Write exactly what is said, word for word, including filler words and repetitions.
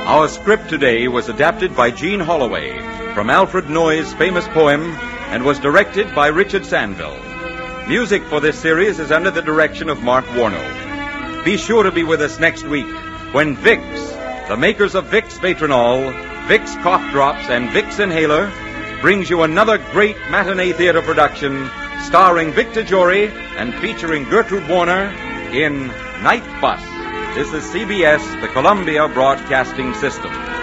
Our script today was adapted by Gene Holloway from Alfred Noyes' famous poem and was directed by Richard Sandville. Music for this series is under the direction of Mark Warnow. Be sure to be with us next week when Vicks, the makers of Vicks Vatronol, Vicks Cough Drops, and Vicks Inhaler, brings you another great matinee theater production starring Victor Jory and featuring Gertrude Warner in Night Bus. This is C B S, the Columbia Broadcasting System.